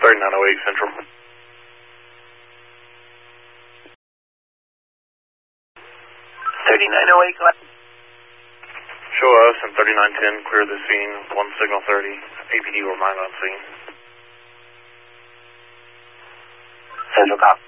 3908 Central. 3908, go ahead. Show us and 3910, clear the scene, 1 signal 30, APD or mine on scene. Central cop.